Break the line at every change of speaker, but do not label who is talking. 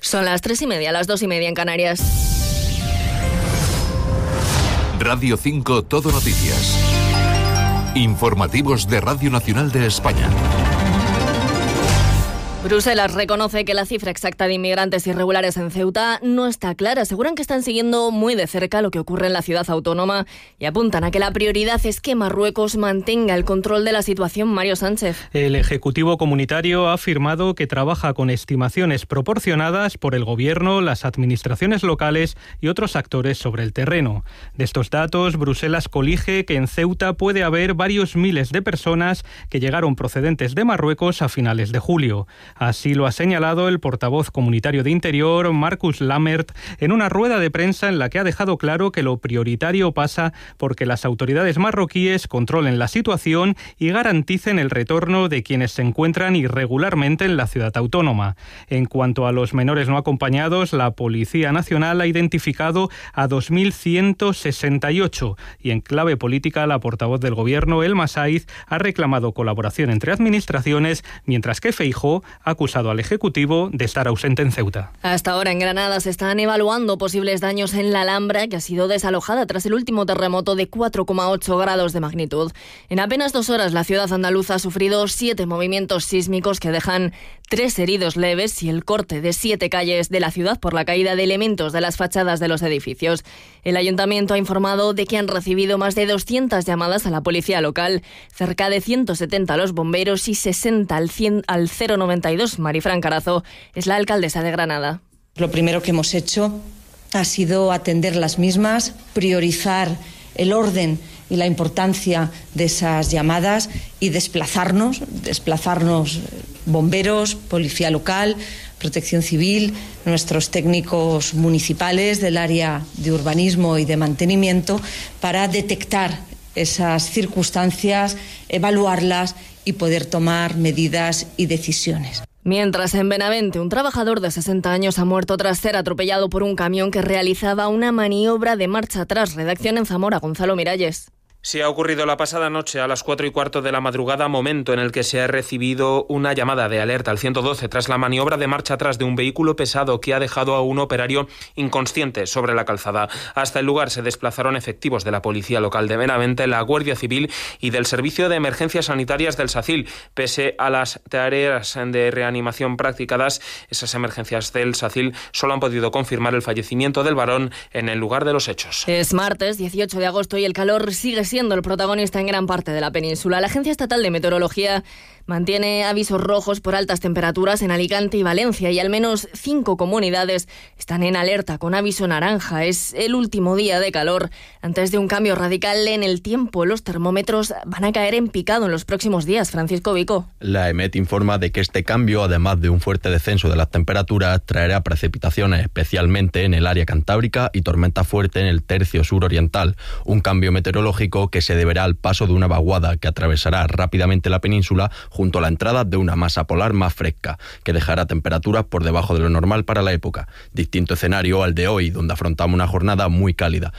Son las 3:30, las 2:30 en Canarias.
Radio 5 Todo Noticias. Informativos de Radio Nacional de España.
Bruselas reconoce que la cifra exacta de inmigrantes irregulares en Ceuta no está clara. Aseguran que están siguiendo muy de cerca lo que ocurre en la ciudad autónoma y apuntan a que la prioridad es que Marruecos mantenga el control de la situación. Mario Sánchez.
El Ejecutivo Comunitario ha afirmado que trabaja con estimaciones proporcionadas por el Gobierno, las administraciones locales y otros actores sobre el terreno. De estos datos, Bruselas colige que en Ceuta puede haber varios miles de personas que llegaron procedentes de Marruecos a finales de julio. Así lo ha señalado el portavoz comunitario de Interior, Marcus Lammert, en una rueda de prensa en la que ha dejado claro que lo prioritario pasa porque las autoridades marroquíes controlen la situación y garanticen el retorno de quienes se encuentran irregularmente en la ciudad autónoma. En cuanto a los menores no acompañados, la Policía Nacional ha identificado a 2.168 y en clave política la portavoz del Gobierno, Elma Saiz, ha reclamado colaboración entre administraciones, mientras que Feijóo ha acusado al Ejecutivo de estar ausente en Ceuta.
Hasta ahora en Granada se están evaluando posibles daños en la Alhambra, que ha sido desalojada tras el último terremoto de 4,8 grados de magnitud. En apenas 2 horas la ciudad andaluza ha sufrido 7 movimientos sísmicos que dejan 3 heridos leves y el corte de 7 calles de la ciudad por la caída de elementos de las fachadas de los edificios. El ayuntamiento ha informado de que han recibido más de 200 llamadas a la policía local, cerca de 170 a los bomberos y 60 al 092. Marifran Carazo es la alcaldesa de Granada.
Lo primero que hemos hecho ha sido atender las mismas, priorizar el orden y la importancia de esas llamadas y desplazarnos bomberos, policía local, protección civil, nuestros técnicos municipales del área de urbanismo y de mantenimiento para detectar esas circunstancias, evaluarlas y poder tomar medidas y decisiones.
Mientras en Benavente, un trabajador de 60 años ha muerto tras ser atropellado por un camión que realizaba una maniobra de marcha atrás. Redacción en Zamora, Gonzalo Miralles.
Sí, ha ocurrido la pasada noche a las 4:15 de la madrugada, momento en el que se ha recibido una llamada de alerta al 112 tras la maniobra de marcha atrás de un vehículo pesado que ha dejado a un operario inconsciente sobre la calzada. Hasta el lugar se desplazaron efectivos de la Policía Local de Benavente, la Guardia Civil y del Servicio de Emergencias Sanitarias del SACIL. Pese a las tareas de reanimación practicadas, esas emergencias del SACIL solo han podido confirmar el fallecimiento del varón en el lugar de los hechos.
Es martes 18 de agosto y el calor sigue siendo el protagonista en gran parte de la península. La Agencia Estatal de Meteorología mantiene avisos rojos por altas temperaturas en Alicante y Valencia y al menos 5 comunidades están en alerta con aviso naranja. Es el último día de calor. Antes de un cambio radical en el tiempo, los termómetros van a caer en picado en los próximos días. Francisco Vico.
La EMET informa de que este cambio, además de un fuerte descenso de las temperaturas, traerá precipitaciones especialmente en el área cantábrica y tormenta fuerte en el tercio suroriental. Un cambio meteorológico que se deberá al paso de una vaguada que atravesará rápidamente la península junto a la entrada de una masa polar más fresca, que dejará temperaturas por debajo de lo normal para la época. Distinto escenario al de hoy, donde afrontamos una jornada muy cálida.